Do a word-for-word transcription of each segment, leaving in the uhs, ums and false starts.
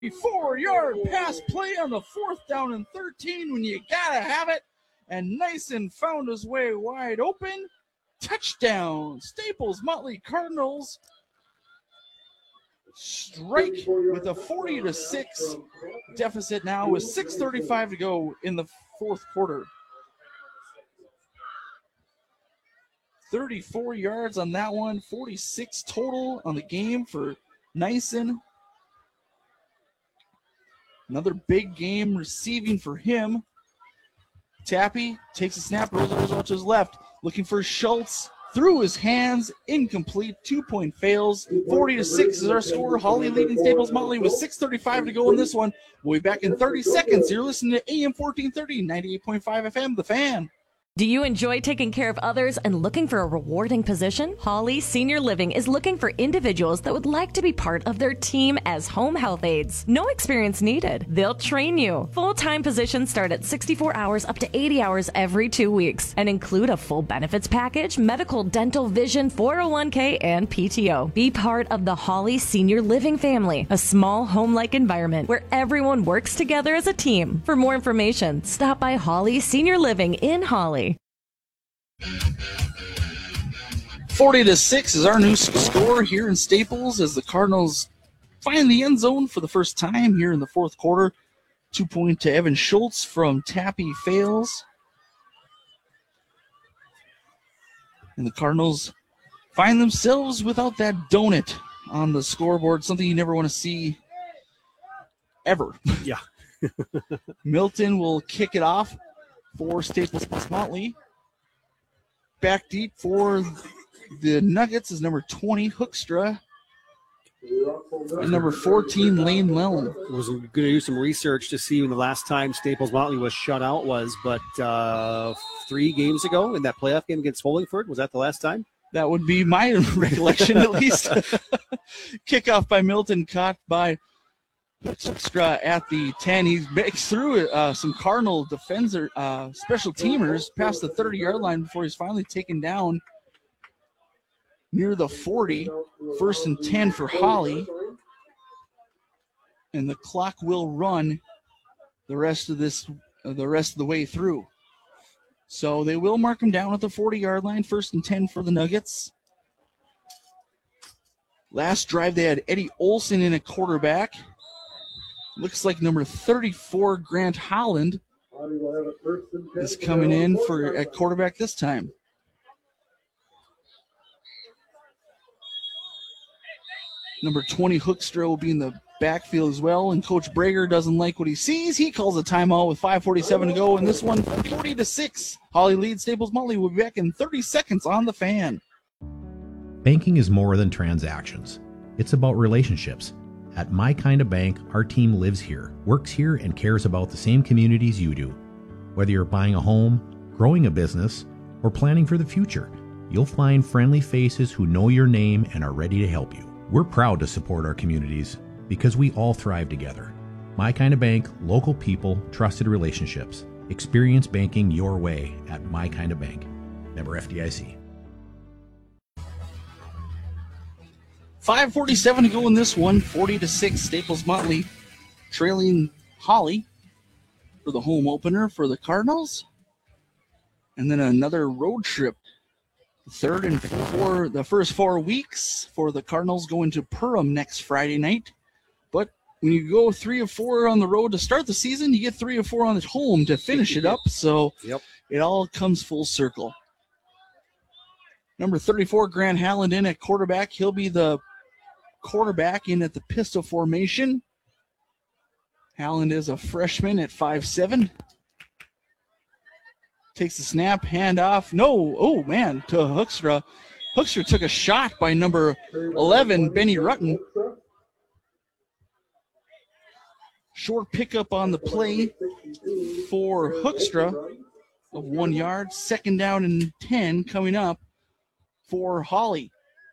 Four-yard pass play on the fourth down and thirteen when you gotta have it. And Nyson found his way wide open. Touchdown. Staples Motley Cardinals strike with a forty to six deficit now with six thirty-five to go in the fourth quarter. thirty-four yards on that one, forty-six total on the game for Nyson. Another big game receiving for him. Tappy takes a snap, rolls it out to his left, looking for Schultz. Through his hands, incomplete, two-point fails. forty to six is our score. Holly leading Staples Motley with six thirty-five to go in this one. We'll be back in thirty seconds. You're listening to A M fourteen thirty, ninety-eight point five F M, The Fan. Do you enjoy taking care of others and looking for a rewarding position? Holly Senior Living is looking for individuals that would like to be part of their team as home health aides. No experience needed. They'll train you. Full-time positions start at sixty-four hours up to eighty hours every two weeks and include a full benefits package, medical, dental, vision, four oh one k, and P T O. Be part of the Holly Senior Living family, a small home-like environment where everyone works together as a team. For more information, stop by Holly Senior Living in Holly. forty to six is our new score here in Staples as the Cardinals find the end zone for the first time here in the fourth quarter. Two point to Evan Schultz from Tappy fails. And the Cardinals find themselves without that donut on the scoreboard, something you never want to see ever. Yeah. Milton will kick it off for Staples Motley. Back deep for the Nuggets is number twenty, Hoekstra. And number fourteen, Lane Lellen. I was going to do some research to see when the last time Staples Motley was shut out was, but uh, three games ago in that playoff game against Hollingford. Was that the last time? That would be my recollection, at least. Kickoff by Milton, caught by Hoekstra at the ten. He breaks through uh, some Cardinal defender, uh, special teamers past the thirty-yard line before he's finally taken down near the forty. First and ten for Holly. And the clock will run the rest of this, uh, the rest of the way through. So they will mark him down at the forty-yard line. First and ten for the Nuggets. Last drive they had Eddie Olson in a quarterback. Looks like number thirty-four, Grant Holland, is coming in for at quarterback this time. Number twenty, Hoekstra, will be in the backfield as well, and Coach Brager doesn't like what he sees. He calls a timeout with five forty-seven to go, and this one forty to six. Holly leads Staples Motley. Will be back in thirty seconds on The Fan. Banking is more than transactions. It's about relationships. At My Kind of Bank, our team lives here, works here, and cares about the same communities you do. Whether you're buying a home, growing a business, or planning for the future, you'll find friendly faces who know your name and are ready to help you. We're proud to support our communities because we all thrive together. My Kind of Bank, local people, trusted relationships. Experience banking your way at My Kind of Bank. Member F D I C. five forty-seven to go in this one, forty to six. Staples Motley trailing Holly for the home opener for the Cardinals. And then another road trip. Third and four, the first four weeks for the Cardinals going to Perham next Friday night. But when you go three or four on the road to start the season, you get three or four on the home to finish it up. So yep. It all comes full circle. Number thirty-four, Grant Holland in at quarterback. He'll be the quarterback in at the pistol formation. Holland is a freshman at five seven. Takes the snap, hand off. No, oh man, to Hoekstra. Hoekstra took a shot by number eleven, Benny Rutten. Short pickup on the play for Hoekstra of one yard. Second down and ten coming up for Holly.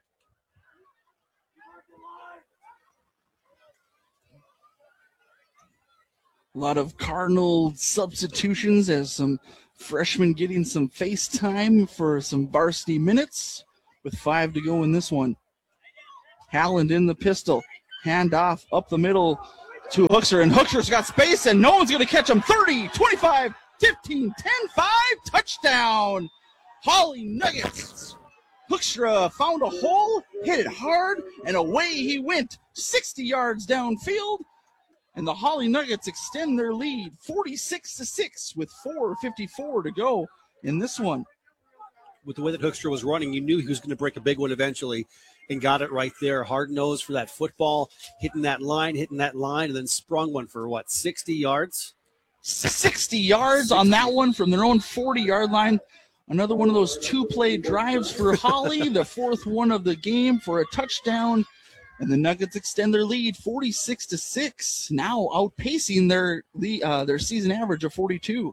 A lot of Cardinal substitutions as some freshmen getting some face time for some varsity minutes with five to go in this one. Holland in the pistol. Hand off up the middle to Hoekstra, and Hoekstra's got space, and no one's going to catch him. thirty, twenty-five, fifteen, ten, five, touchdown. Holly Nuggets. Hoekstra found a hole, hit it hard, and away he went. sixty yards downfield, and the Holly Nuggets extend their lead forty-six to six with four fifty-four to go in this one. With the way that Hoekstra was running, you knew he was going to break a big one eventually, and got it right there. Hard nose for that football, hitting that line, hitting that line, and then sprung one for what, sixty yards? sixty yards on that one from their own forty-yard line. Another one of those two-play drives for Holly, the fourth one of the game for a touchdown. And the Nuggets extend their lead forty-six to six, now outpacing their uh, their season average of forty-two.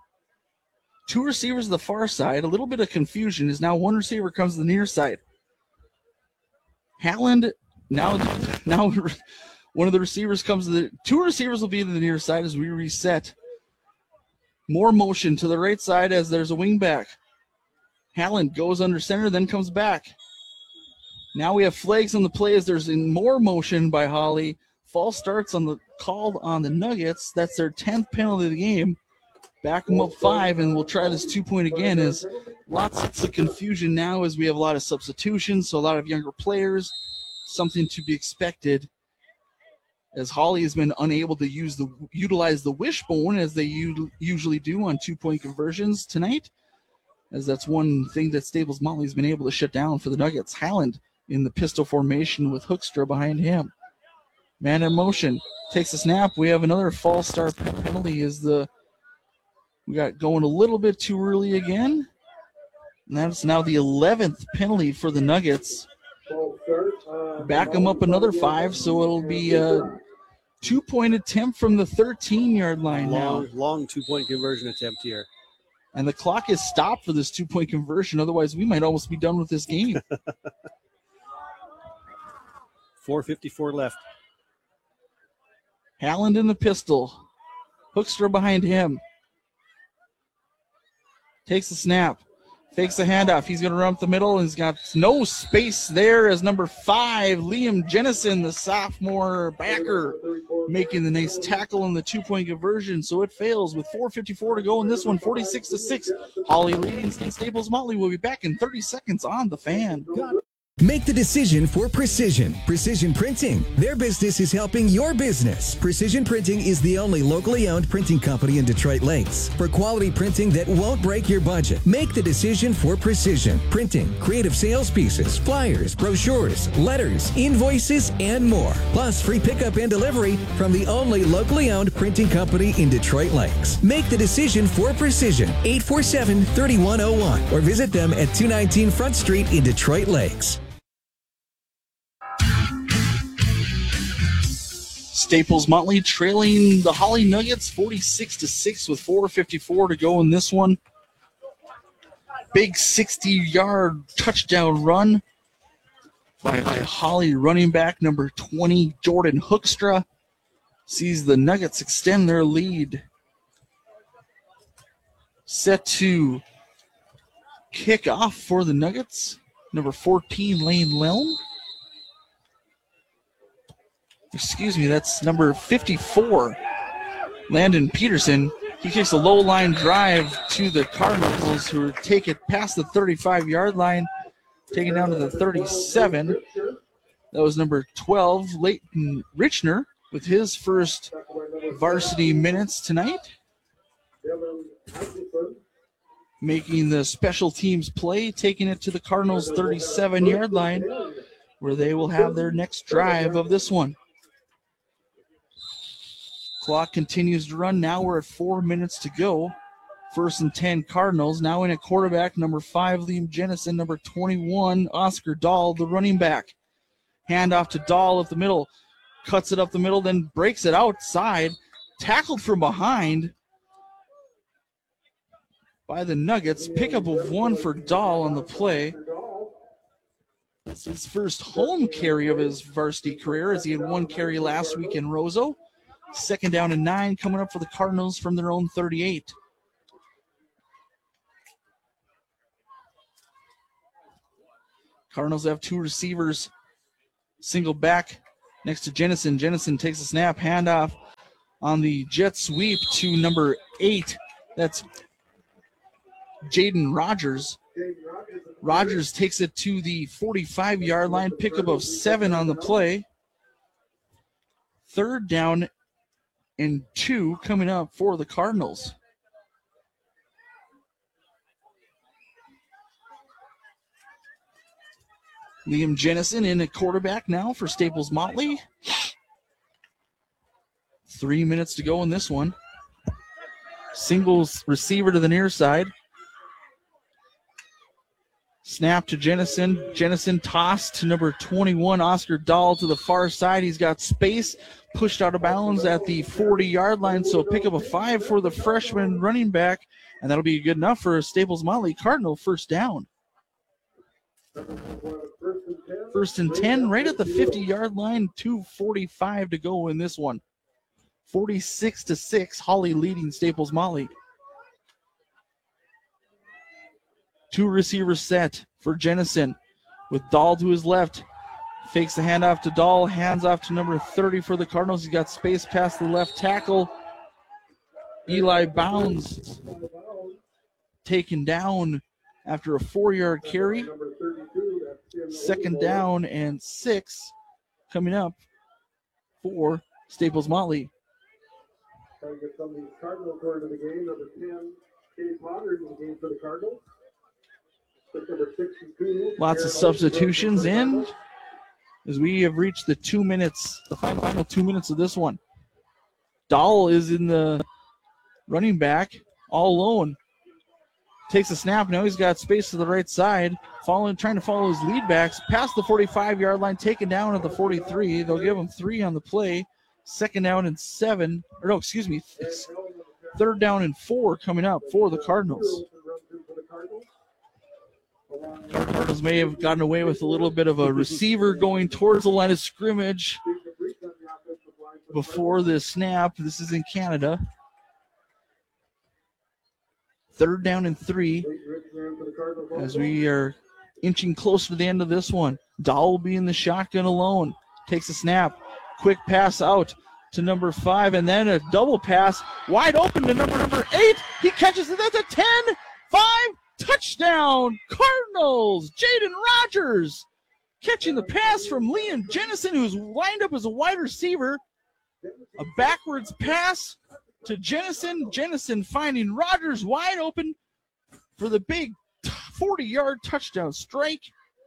Two receivers to the far side. A little bit of confusion is now one receiver comes to the near side. Halland, now, now one of the receivers comes to the two receivers will be to the near side as we reset. More motion to the right side as there's a wing back. Halland goes under center, then comes back. Now we have flags on the play as there's in more motion by Holly. False starts on the called on the Nuggets. That's their tenth penalty of the game. Back them up five, and we'll try this two-point again. As lots of confusion now as we have a lot of substitutions, so a lot of younger players. Something to be expected, as Holly has been unable to use the utilize the wishbone as they u- usually do on two-point conversions tonight, as that's one thing that Staples Motley has been able to shut down for the Nuggets. Halland in the pistol formation with Hoekstra behind him. Man in motion, takes a snap. We have another false start penalty as the we got going a little bit too early again. And that's now the eleventh penalty for the Nuggets. Back them up another five, so it'll be a two-point attempt from the thirteen-yard line long, now. Long two-point conversion attempt here. And the clock is stopped for this two-point conversion. Otherwise, we might almost be done with this game. four fifty-four left. Halland in the pistol. Hoekstra behind him. Takes the snap. Fakes the handoff. He's going to run up the middle, and he's got no space there as number five, Liam Jennison, the sophomore backer, making the nice tackle on the two-point conversion. So it fails with four fifty-four to go in this one, forty-six to six. Holly leading Staples Motley will be back in thirty seconds on the Fan. Make the decision for Precision. Precision Printing. Their business is helping your business. Precision Printing is the only locally owned printing company in Detroit Lakes. For quality printing that won't break your budget, make the decision for Precision Printing. Creative sales pieces, flyers, brochures, letters, invoices, and more. Plus free pickup and delivery from the only locally owned printing company in Detroit Lakes. Make the decision for Precision. eight four seven, three one zero one or visit them at two nineteen Front Street in Detroit Lakes. Staples Motley trailing the Holly Nuggets forty-six to six with four fifty-four to go in this one. Big sixty-yard touchdown run by, by Holly running back number twenty, Jordan Hoekstra, sees the Nuggets extend their lead. Set to kick off for the Nuggets, number fourteen, Lane Lelm. Excuse me, that's number fifty-four, Landon Peterson. He kicks a low line drive to the Cardinals, who take it past the thirty-five-yard line, taken down to the thirty-seven. That was number twelve, Leighton Richner, with his first varsity minutes tonight, making the special teams play, taking it to the Cardinals' thirty-seven-yard line, where they will have their next drive of this one. Clock continues to run. Now we're at four minutes to go. First and ten Cardinals. Now in at quarterback, number five, Liam Jennison. Number twenty-one, Oscar Dahl, the running back. Hand off to Dahl up the middle. Cuts it up the middle, then breaks it outside. Tackled from behind by the Nuggets. Pickup of one for Dahl on the play. That's his first home carry of his varsity career, as he had one carry last week in Roseau. Second down and nine coming up for the Cardinals from their own thirty-eight. Cardinals have two receivers. Single back next to Jennison. Jennison takes a snap, handoff on the jet sweep to number eight. That's Jaden Rogers. Rogers takes it to the forty-five-yard line, pickup of seven on the play. Third down and two coming up for the Cardinals. Liam Jennison in at quarterback now for Staples Motley. Three minutes to go in this one. Singles receiver to the near side. Snap to Jennison. Jennison tossed to number twenty-one, Oscar Dahl, to the far side. He's got space, pushed out of bounds at the forty-yard line, so pick up a five for the freshman running back, and that'll be good enough for a Staples Motley Cardinal first down. First and ten, right at the fifty-yard line, two forty-five to go in this one. forty-six to six, Holly leading Staples Motley. Two receivers set for Jennison with Dahl to his left. Fakes the handoff to Dahl, hands off to number thirty for the Cardinals. He's got space past the left tackle. Eli Bounds taken down after a four-yard carry. Second down and six coming up for Staples Motley. Trying to get some of these Cardinals going to the game. Number ten, Katie Potter in the game for the Cardinals. Number sixty-two. Lots of substitutions in as we have reached the two minutes, the final, final two minutes of this one. Dahl is in the running back all alone. Takes a snap. Now he's got space to the right side. Following, trying to follow his lead backs past the forty-five-yard line, taken down at the forty-three. They'll give him three on the play. Second down and seven. Or no, excuse me. Third down and four coming up for the Cardinals. Cardinals may have gotten away with a little bit of a receiver going towards the line of scrimmage before the snap. This is in Canada. Third down and three as we are inching closer to the end of this one. Dahl will be in the shotgun alone. Takes a snap. Quick pass out to number five, and then a double pass wide open to number number eight. He catches it. That's a ten five touchdown. Cardinals. Jaden Rogers catching the pass from Liam Jennison, who's lined up as a wide receiver. A backwards pass to Jennison. Jennison finding Rogers wide open for the big forty-yard touchdown strike.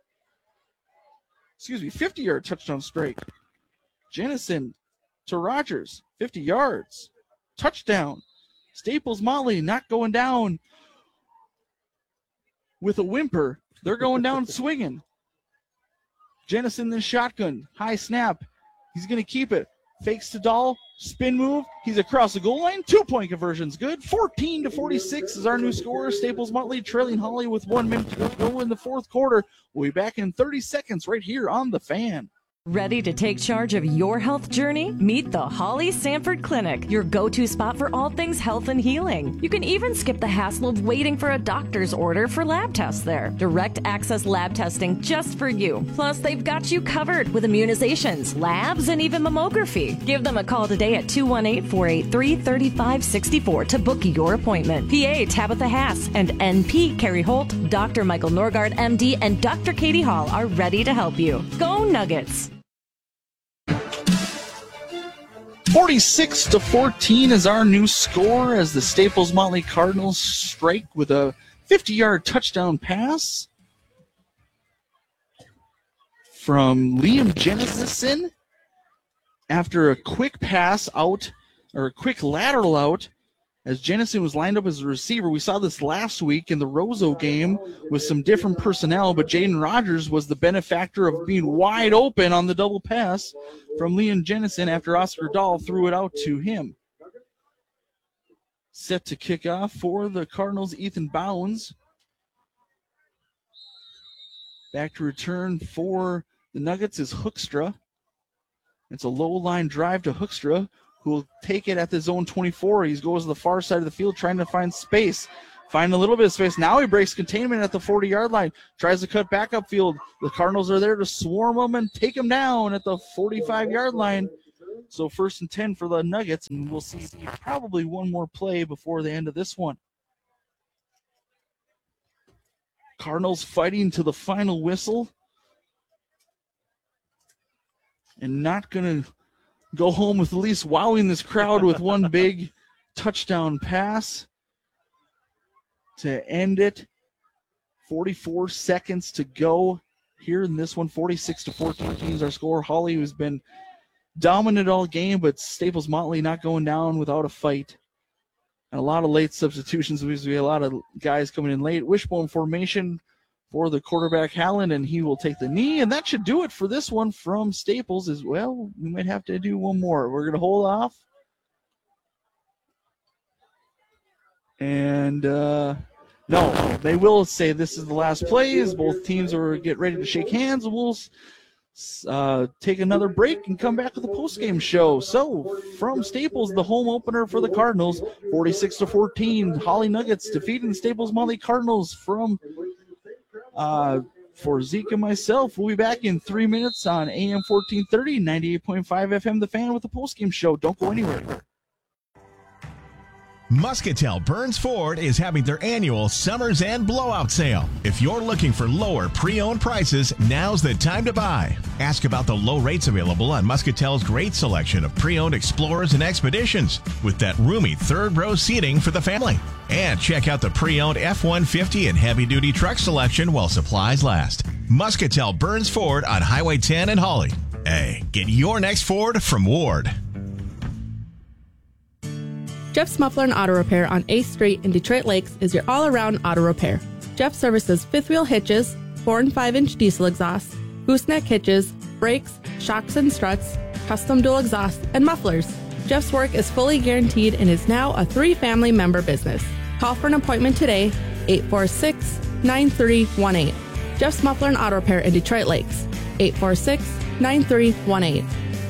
Excuse me, fifty-yard touchdown strike. Jennison to Rogers, fifty yards. Touchdown. Staples Motley not going down with a whimper. They're going down swinging. Jennison in shotgun. High snap. He's going to keep it. Fakes to Dahl. Spin move. He's across the goal line. Two-point conversion's good. fourteen to forty-six is our new score. Staples Motley trailing Holly with one minute to go in the fourth quarter. We'll be back in thirty seconds right here on The Fan. Ready to take charge of your health journey? Meet the Holly Sanford Clinic, your go-to spot for all things health and healing. You can even skip the hassle of waiting for a doctor's order for lab tests there. Direct access lab testing just for you. Plus, they've got you covered with immunizations, labs, and even mammography. Give them a call today at two one eight, four eight three, three five six four to book your appointment. P A Tabitha Haas and N P Carrie Holt, Doctor Michael Norgard, M D, and Doctor Katie Hall are ready to help you. Go Nuggets! forty-six to fourteen is our new score as the Staples Motley Cardinals strike with a fifty-yard touchdown pass from Liam Jennison after a quick pass out, or a quick lateral out, as Jennison was lined up as a receiver. We saw this last week in the Roseau game with some different personnel, but Jaden Rogers was the benefactor of being wide open on the double pass from Liam Jennison after Oscar Dahl threw it out to him. Set to kick off for the Cardinals, Ethan Bounds. Back to return for the Nuggets is Hoekstra. It's a low line drive to Hoekstra, who will take it at the zone twenty-four. He goes to the far side of the field trying to find space. find a little bit of space. Now he breaks containment at the forty-yard line. Tries to cut back upfield. The Cardinals are there to swarm him and take him down at the forty-five-yard line. So first and ten for the Nuggets, and we'll see probably one more play before the end of this one. Cardinals fighting to the final whistle. And not going to go home with at least wowing this crowd with one big touchdown pass to end it. forty-four seconds to go here in this one. forty-six to fourteen is our score. Holly, who's been dominant all game, but Staples Motley not going down without a fight. And a lot of late substitutions. We have a lot of guys coming in late. Wishbone formation for the quarterback, Hallen, and he will take the knee. And that should do it for this one from Staples as well. We might have to do one more. We're going to hold off. And uh, no, they will say this is the last play as both teams are get ready to shake hands. We'll uh, take another break and come back with the postgame show. So from Staples, the home opener for the Cardinals, forty-six to fourteen. Holly Nuggets defeating the Staples Motley Cardinals. From uh, for Zeke and myself, we'll be back in three minutes on A M fourteen thirty, ninety-eight point five F M The Fan with the postgame show. Don't go anywhere. Muscatel Burns Ford is having their annual Summer's End Blowout Sale. If you're looking for lower pre-owned prices, now's the time to buy. Ask about the low rates available on Muscatel's great selection of pre-owned Explorers and Expeditions with that roomy third row seating for the family. And check out the pre-owned F one fifty and heavy-duty truck selection while supplies last. Muscatel Burns Ford on Highway ten in Holly. Hey, get your next Ford from Ward. Jeff's Muffler and Auto Repair on eighth Street in Detroit Lakes is your all-around auto repair. Jeff services fifth wheel hitches, four and five inch diesel exhausts, gooseneck hitches, brakes, shocks and struts, custom dual exhausts, and mufflers. Jeff's work is fully guaranteed and is now a three-family member business. Call for an appointment today, eight four six, nine three one eight. Jeff's Muffler and Auto Repair in Detroit Lakes, eight four six, nine three one eight.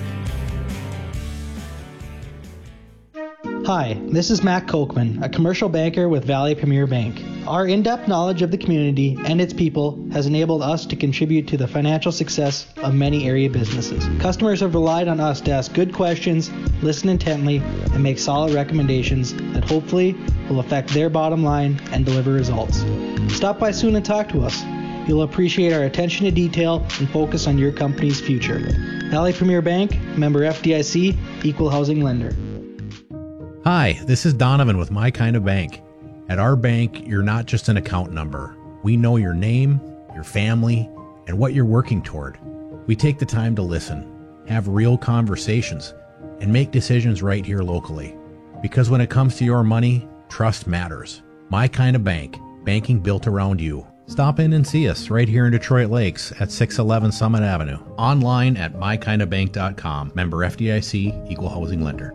Hi, this is Matt Kochman, a commercial banker with Valley Premier Bank. Our in-depth knowledge of the community and its people has enabled us to contribute to the financial success of many area businesses. Customers have relied on us to ask good questions, listen intently, and make solid recommendations that hopefully will affect their bottom line and deliver results. Stop by soon and talk to us. You'll appreciate our attention to detail and focus on your company's future. Valley Premier Bank, member F D I C, equal housing lender. Hi, this is Donovan with My Kind of Bank. At our bank, you're not just an account number. We know your name, your family, and what you're working toward. We take the time to listen, have real conversations, and make decisions right here locally. Because when it comes to your money, trust matters. My Kind of Bank, banking built around you. Stop in and see us right here in Detroit Lakes at six eleven Summit Avenue. Online at my kind of bank dot com. Member F D I C, equal housing lender.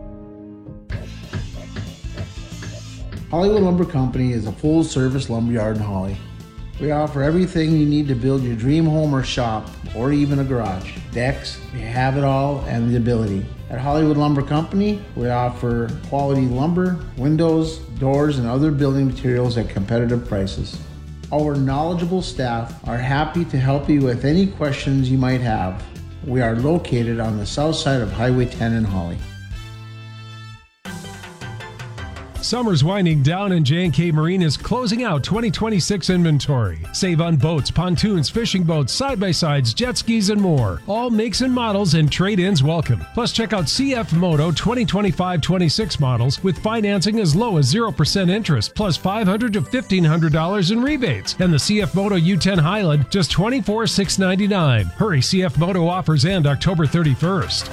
Hollywood Lumber Company is a full-service lumberyard in Holly. We offer everything you need to build your dream home or shop, or even a garage. Decks, we have it all and the ability. At Hollywood Lumber Company, we offer quality lumber, windows, doors, and other building materials at competitive prices. Our knowledgeable staff are happy to help you with any questions you might have. We are located on the south side of Highway ten in Holly. Summer's winding down and J and K Marine is closing out twenty twenty-six inventory. Save on boats, pontoons, fishing boats, side-by-sides, jet skis, and more. All makes and models and trade-ins welcome. Plus, check out C F Moto twenty twenty-five twenty-six models with financing as low as zero percent interest, plus five hundred dollars to fifteen hundred dollars in rebates. And the C F Moto U ten Highland, just twenty-four thousand six hundred ninety-nine dollars. Hurry, C F Moto offers end October thirty-first.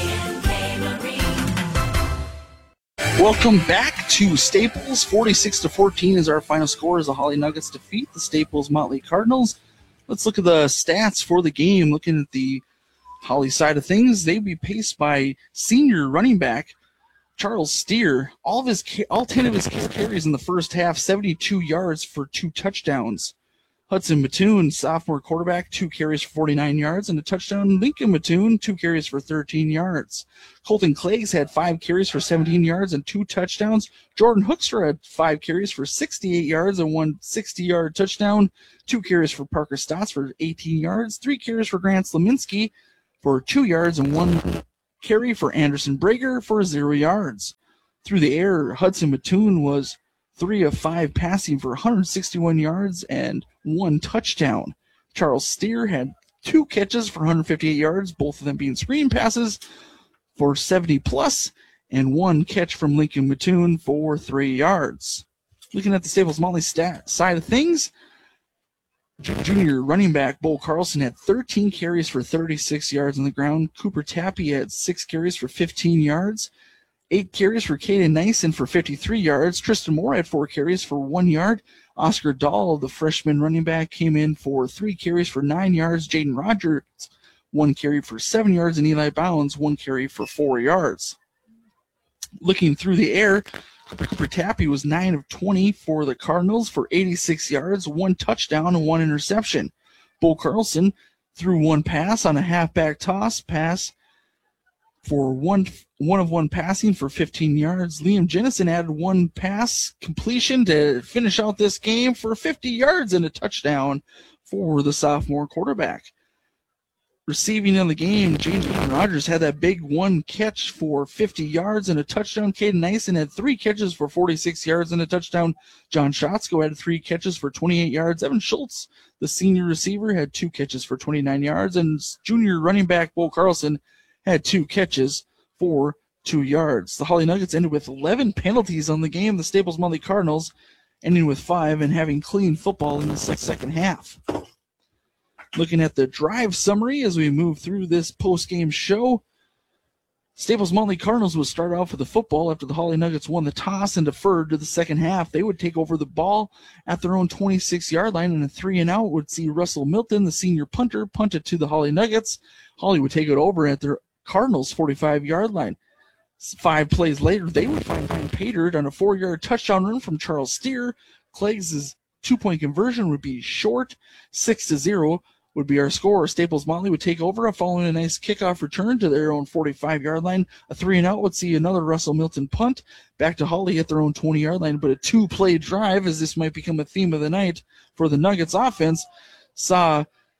Welcome back to Staples. forty-six to fourteen is our final score as the Holly Nuggets defeat the Staples Motley Cardinals. Let's look at the stats for the game. Looking at the Holly side of things, they'd be paced by senior running back Charles Steer. All of his, all ten of his carries in the first half, seventy-two yards for two touchdowns. Hudson Mattoon, sophomore quarterback, two carries for forty-nine yards and a touchdown. Lincoln Mattoon, two carries for thirteen yards. Colton Cleggs had five carries for seventeen yards and two touchdowns. Jordan Hoekstra had five carries for sixty-eight yards and one sixty-yard touchdown. Two carries for Parker Stotts for eighteen yards. Three carries for Grant Slaminski for two yards and one carry for Anderson Brager for zero yards. Through the air, Hudson Mattoon was three of five passing for one hundred sixty-one yards and one touchdown. Charles Steer had two catches for one hundred fifty-eight yards, both of them being screen passes for seventy plus, and one catch from Lincoln Mattoon for three yards. Looking at the Staples Motley stat side of things, junior running back Bo Carlson had thirteen carries for thirty-six yards on the ground. Cooper Tappy had six carries for fifteen yards. Eight carries for Caden Nyson for fifty-three yards. Tristan Moore had four carries for one yard. Oscar Dahl, the freshman running back, came in for three carries for nine yards. Jaden Rogers, one carry for seven yards. And Eli Bounds, one carry for four yards. Looking through the air, Cooper Tappy was nine of twenty for the Cardinals for eighty-six yards, one touchdown, and one interception. Bo Carlson threw one pass on a halfback toss pass for one one of one passing for fifteen yards. Liam Jennison added one pass completion to finish out this game for fifty yards and a touchdown for the sophomore quarterback. Receiving in the game, James Rogers had that big one catch for fifty yards and a touchdown. Caden Nyson had three catches for forty-six yards and a touchdown. John Schatzko had three catches for twenty-eight yards. Evan Schultz, the senior receiver, had two catches for twenty-nine yards. And junior running back Bo Carlson had two catches for two yards. The Holly Nuggets ended with eleven penalties on the game. The Staples Motley Cardinals ending with five and having clean football in the second half. Looking at the drive summary as we move through this post-game show, Staples Motley Cardinals would start off with the football after the Holly Nuggets won the toss and deferred to the second half. They would take over the ball at their own twenty-six-yard line, and a three and out would see Russell Milton, the senior punter, punt it to the Holly Nuggets. Holly would take it over at their Cardinals' forty-five-yard line. Five plays later, they would find Ryan Patert on a four-yard touchdown run from Charles Steer. Cleggs' two-point conversion would be short. Six to zero would be our score. Staples Motley would take over following a nice kickoff return to their own forty-five-yard line. A three and out would see another Russell Milton punt back to Holly at their own twenty-yard line. But a two-play drive, as this might become a theme of the night for the Nuggets offense, saw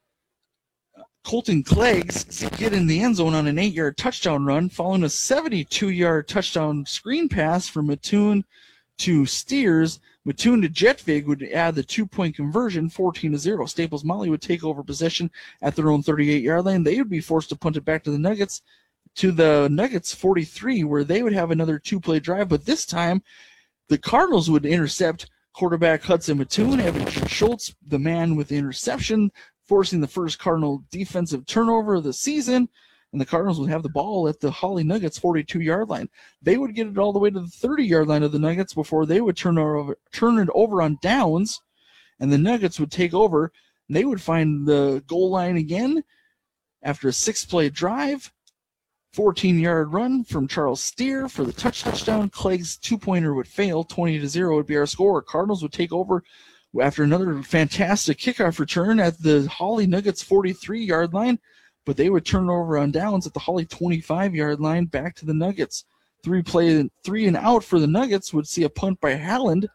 Colton Cleggs get in the end zone on an eight-yard touchdown run, following a seventy-two-yard touchdown screen pass from Mattoon to Steers. Mattoon to Jetvig would add the two-point conversion, fourteen to zero. Staples Motley would take over possession at their own thirty-eight-yard line. They would be forced to punt it back to the Nuggets, to the Nuggets forty-three, where they would have another two-play drive. But this time, the Cardinals would intercept quarterback Hudson Mattoon. Evan Schultz, the man with the interception, forcing the first Cardinal defensive turnover of the season, and the Cardinals would have the ball at the Holly Nuggets forty-two-yard line. They would get it all the way to the thirty-yard line of the Nuggets before they would turn, over, turn it over on downs, and the Nuggets would take over. And they would find the goal line again after a six-play drive. fourteen-yard run from Charles Steer for the touch touchdown. Clegg's two-pointer would fail. twenty to zero would be our score. Cardinals would take over after another fantastic kickoff return at the Holly Nuggets forty-three-yard line, but they would turn over on downs at the Holly twenty-five-yard line back to the Nuggets. Three play, three and out for the Nuggets would see a punt by Halland,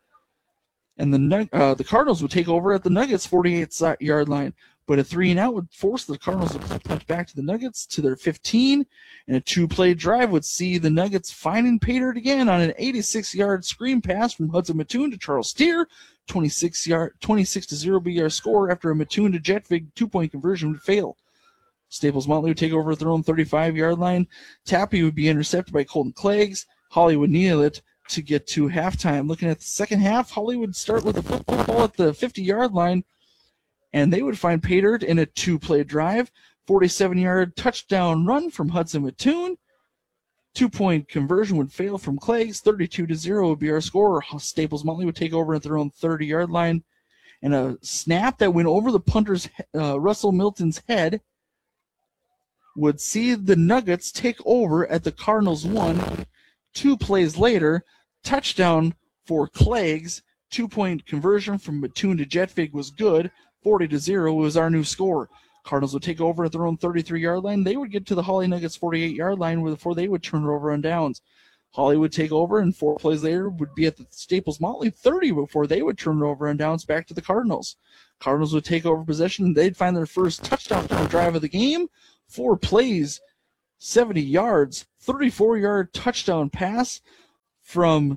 and the uh, the Cardinals would take over at the Nuggets forty-eight-yard line. But a three and out would force the Cardinals to punt back to the Nuggets to their fifteen, and a two-play drive would see the Nuggets finding Patert again on an eighty-six-yard screen pass from Hudson Mattoon to Charles Steer. twenty-six yard, twenty-six to zero be our score after a Mattoon to Jetvig two-point conversion would fail. Staples Motley would take over at their own thirty-five-yard line. Tappy would be intercepted by Colton Cleggs. Holly would kneel it to get to halftime. Looking at the second half, Holly would start with a football at the fifty-yard line, and they would find Patert in a two-play drive. forty-seven-yard touchdown run from Hudson Mattoon. Two-point conversion would fail from Cleggs. thirty-two to zero would be our score. Staples Motley would take over at their own thirty-yard line. And a snap that went over the punter's, uh, Russell Milton's head, would see the Nuggets take over at the Cardinals one. Two plays later, touchdown for Cleggs. Two-point conversion from Mattoon to Jetvig was good. forty to zero was our new score. Cardinals would take over at their own thirty-three-yard line. They would get to the Holly Nuggets forty-eight-yard line before they would turn it over on downs. Holly would take over, and four plays later would be at the Staples Motley thirty before they would turn it over on downs back to the Cardinals. Cardinals would take over possession, and they'd find their first touchdown drive of the game. Four plays, seventy yards, thirty-four-yard touchdown pass from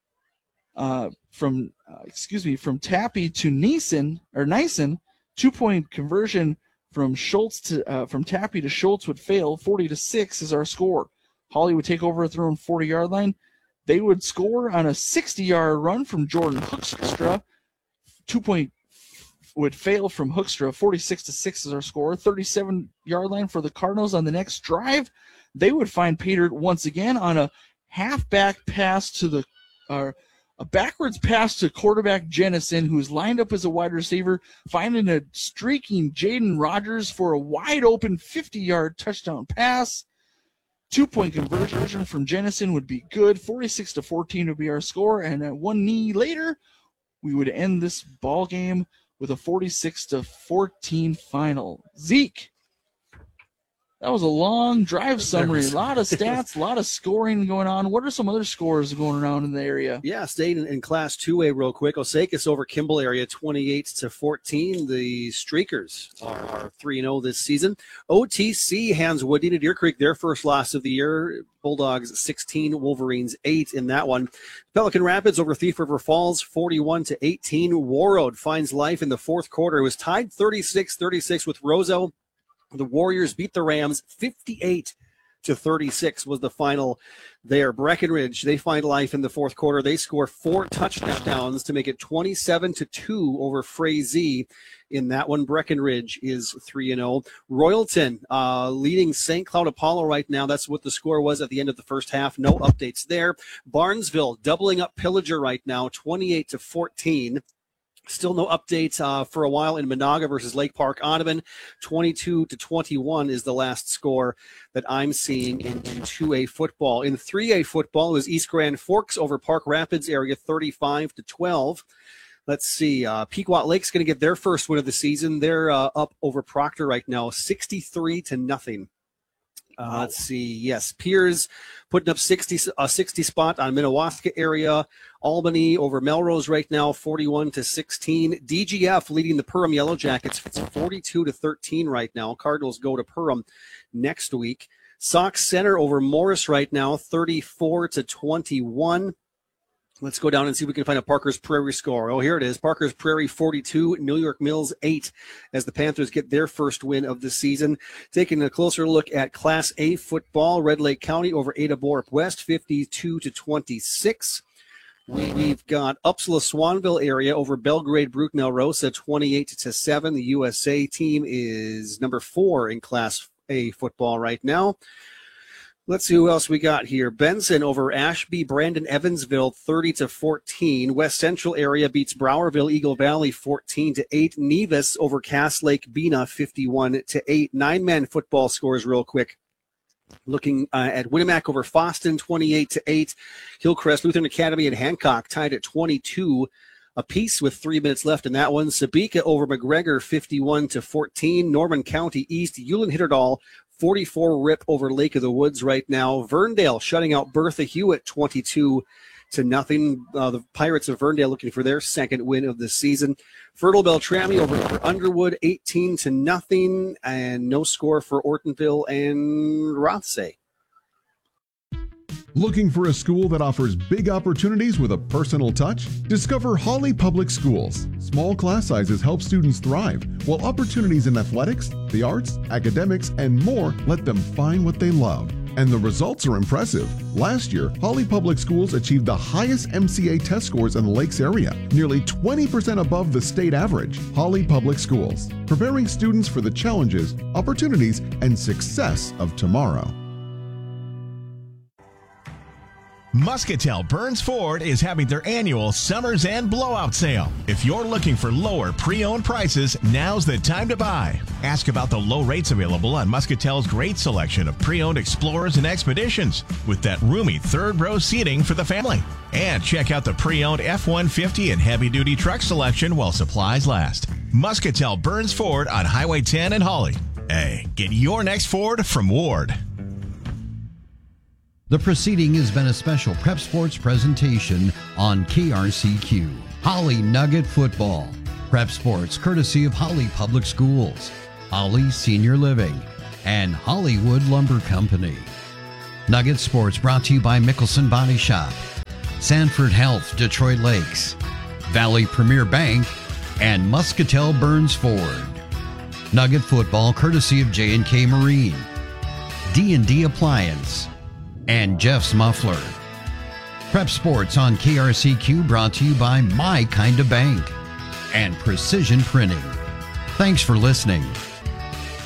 uh, from uh, excuse me from Tappy to Neeson or Nyson. Two-point conversion from Schultz to uh, from Tappy to Schultz would fail. forty to six is our score. Holly would take over at their own forty-yard line. They would score on a sixty-yard run from Jordan Hoekstra. Two-point would fail from Hoekstra. forty-six to six is our score. thirty-seven-yard line for the Cardinals on the next drive. They would find Pater once again on a halfback pass to the uh, a backwards pass to quarterback Jennison, who's lined up as a wide receiver, finding a streaking Jaden Rogers for a wide-open fifty-yard touchdown pass. Two-point conversion from Jennison would be good. forty-six to fourteen would be our score, and at one knee later, we would end this ball game with a forty-six to fourteen final. Zeke, that was a long drive summary. A lot of stats, a lot of scoring going on. What are some other scores going around in the area? Yeah, staying in, in Class two A real quick. Osakis over Kimball area twenty-eight to fourteen. The Streakers are three and oh this season. O T C hands Woody to Deer Creek their first loss of the year. Bulldogs sixteen, Wolverines eight in that one. Pelican Rapids over Thief River Falls forty-one to eighteen. Warroad finds life in the fourth quarter. It was tied thirty-six thirty-six with Roseau. The Warriors beat the Rams fifty-eight to thirty-six was the final there. Breckenridge, they find life in the fourth quarter. They score four touchdowns to make it twenty-seven to two over Frazee in that one. Breckenridge is three and oh. Royalton uh, leading Saint Cloud Apollo right now. That's what the score was at the end of the first half. No updates there. Barnesville doubling up Pillager right now, twenty-eight to fourteen. Still no updates uh, for a while in Monaga versus Lake Park Audubon. twenty-two to twenty-one is the last score that I'm seeing in, in two A football. In three A football, it was East Grand Forks over Park Rapids area thirty-five to twelve. Let's see. Uh, Pequot Lake's going to get their first win of the season. They're uh, up over Proctor right now, sixty-three to nothing. Uh, wow. Let's see. Yes, Piers putting up sixty, a sixty spot on Minnewaska area. Albany over Melrose right now, forty-one to sixteen. D G F leading the Perham Yellow Jackets. It's forty-two to thirteen right now. Cardinals go to Perham next week. Sox Center over Morris right now, thirty-four to twenty-one. Let's go down and see if we can find a Parker's Prairie score. Oh, here it is. Parker's Prairie forty-two, New York Mills eight, as the Panthers get their first win of the season. Taking a closer look at Class A football, Red Lake County over Ada Borup West, fifty-two to twenty-six. We've got Upsala Swanville area over Belgrade Brook Rosa, twenty-eight to seven. The U S A team is number four in Class A football right now. Let's see who else we got here. Benson over Ashby, Brandon Evansville, thirty to fourteen. West Central area beats Browerville, Eagle Valley, fourteen to eight. Nevis over Cass Lake, Bena, fifty-one to eight. Nine-man football scores real quick. Looking uh, at Winnemac over Foston, twenty-eight to eight. Hillcrest Lutheran Academy and Hancock tied at twenty-two apiece with three minutes left in that one. Sabika over McGregor, fifty-one to fourteen. Norman County East, Hewlin Hitterdall, forty-four rip over Lake of the Woods right now. Verndale shutting out Bertha Hewitt, twenty-two to nothing. Uh, the Pirates of Verndale looking for their second win of the season. Fertile Beltrami over, over Underwood, eighteen to nothing, and no score for Ortonville and Rothsay. Looking for a school that offers big opportunities with a personal touch? Discover Holly Public Schools. Small class sizes help students thrive, while opportunities in athletics, the arts, academics, and more let them find what they love. And the results are impressive. Last year, Holly Public Schools achieved the highest M C A test scores in the Lakes area, nearly twenty percent above the state average. Holly Public Schools, preparing students for the challenges, opportunities, and success of tomorrow. Muscatel Burns Ford is having their annual Summers End Blowout Sale. If you're looking for lower pre-owned prices, now's the time to buy. Ask about the low rates available on Muscatel's great selection of pre-owned Explorers and Expeditions with that roomy third row seating for the family. And check out the pre-owned F one fifty and heavy-duty truck selection while supplies last. Muscatel Burns Ford on Highway ten in Holly. Hey, get your next Ford from Ward. The proceeding has been a special Prep Sports presentation on K R C Q. Holly Nugget Football. Prep Sports, courtesy of Holly Public Schools, Holly Senior Living, and Hollywood Lumber Company. Nugget Sports brought to you by Mickelson Body Shop, Sanford Health, Detroit Lakes, Valley Premier Bank, and Muscatel Burns Ford. Nugget Football, courtesy of J and K Marine, D and D Appliance, and Jeff's Muffler. Prep Sports on K R C Q brought to you by My Kind of Bank and Precision Printing. Thanks for listening.